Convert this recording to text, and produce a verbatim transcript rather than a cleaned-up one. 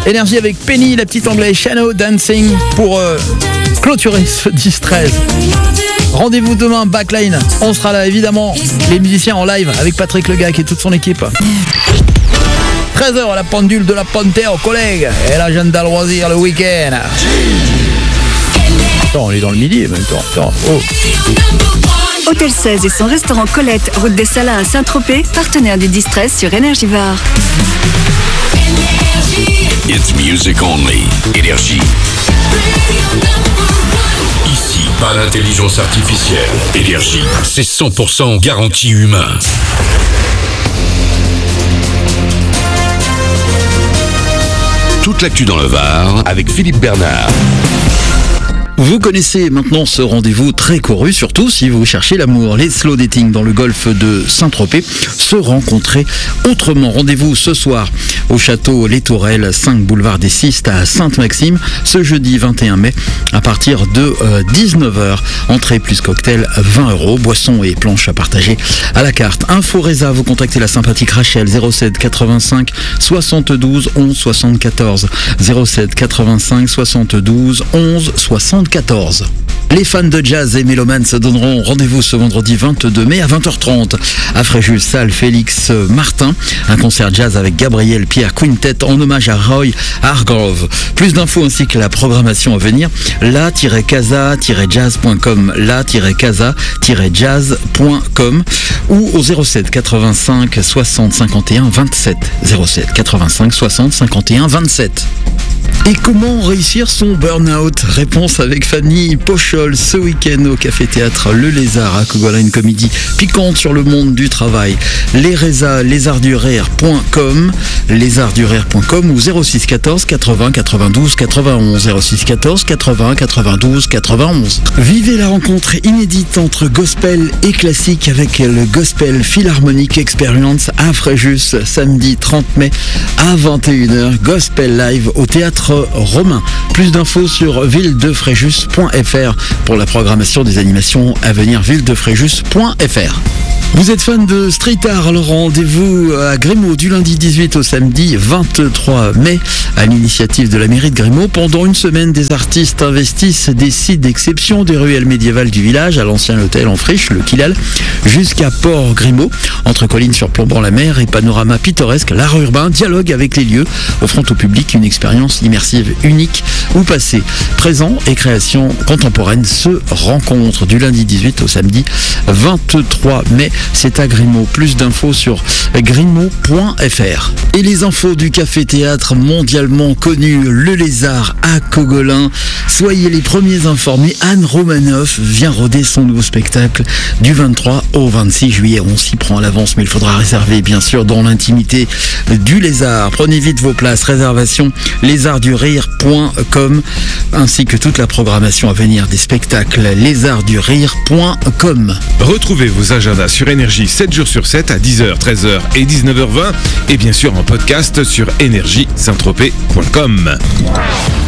Énergie avec Penny, la petite anglaise, Shadow Dancing pour euh, clôturer ce dix treize. Rendez-vous demain, Backline. On sera là, évidemment, les musiciens en live avec Patrick Legac et toute son équipe. treize heures à la pendule de la Panthère, collègues. Et l'agenda loisir le week-end. Attends, on est dans le midi en même temps. Attends, oh. Hôtel seize et son restaurant Colette, route des Salins à Saint-Tropez, partenaire du dix treize sur Énergie Var. It's music only. Énergie. Ici, pas d'intelligence artificielle. Énergie, c'est cent pour cent garantie humain. Toute l'actu dans le Var avec Philippe Bernard. Vous connaissez maintenant ce rendez-vous très couru, surtout si vous cherchez l'amour. Les slow dating dans le golfe de Saint-Tropez, se rencontrer autrement. Rendez-vous ce soir au château Les Tourelles, cinq boulevard des Cistes à Sainte-Maxime, ce jeudi vingt et un mai à partir de euh, dix-neuf heures. Entrée plus cocktail vingt euros, boissons et planches à partager à la carte. Info Résa, vous contactez la sympathique Rachel zéro sept quatre-vingt-cinq soixante-douze onze soixante-quatorze zéro sept quatre-vingt-cinq soixante-douze onze soixante-quatorze. Les fans de jazz et mélomanes se donneront rendez-vous ce vendredi vingt-deux mai à vingt heures trente à Fréjus, salle Félix Martin. Un concert jazz avec Gabriel Pierre Quintet en hommage à Roy Hargrove. Plus d'infos ainsi que la programmation à venir, la tiret casa tiret jazz point com, la tiret casa tiret jazz point com ou au zéro sept quatre-vingt-cinq soixante cinquante et un vingt-sept. zéro sept quatre-vingt-cinq soixante cinquante et un vingt-sept. Et comment réussir son burn-out? Réponse avec Fanny Pochol ce week-end au Café Théâtre Le Lézard à Cogolin, une comédie piquante sur le monde du travail. Les Résa, lézardsdurire point com, lézardsdurire point com ou zéro six quatorze quatre-vingts quatre-vingt-douze quatre-vingt-onze, zéro six quatorze quatre-vingts quatre-vingt-douze quatre-vingt-onze. Vivez la rencontre inédite entre gospel et classique avec le Gospel Philharmonic Experience à Fréjus, samedi trente mai à vingt et une heures. Gospel Live au Théâtre Romain. Plus d'infos sur ville de fréjus point f r pour la programmation des animations à venir, ville de fréjus point f r. Vous êtes fan de street art, alors rendez-vous à Grimaud du lundi dix-huit au samedi vingt-trois mai à l'initiative de la mairie de Grimaud. Pendant une semaine, des artistes investissent des sites d'exception des ruelles médiévales du village, à l'ancien hôtel en friche, le Kilal, jusqu'à Port Grimaud, entre collines surplombant la mer et panorama pittoresque. L'art urbain dialogue avec les lieux, offrant au public une expérience immersive unique où passé, présent et création contemporaine se rencontrent du lundi dix-huit au samedi vingt-trois mai. C'est à Grimaud. Plus d'infos sur grimaud point f r. Et les infos du Café Théâtre mondialement connu, Le Lézard à Cogolin. Soyez les premiers informés. Anne Romanoff vient roder son nouveau spectacle du vingt-trois au vingt-six juillet. On s'y prend à l'avance, mais il faudra réserver, bien sûr, dans l'intimité du Lézard. Prenez vite vos places. Réservation lézardsdurire point com ainsi que toute la programmation à venir des spectacles lézardsdurire point com. Retrouvez vos agendas sur Énergie sept jours sur sept à dix heures, treize heures et dix-neuf heures vingt et bien sûr en podcast sur énergie saint tropez point com.